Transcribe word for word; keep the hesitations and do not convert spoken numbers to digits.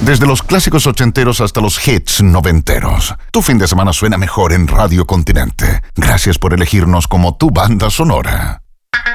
Desde los clásicos ochenteros hasta los hits noventeros. Tu fin de semana suena mejor en Radio Continente. Gracias por elegirnos como tu banda sonora.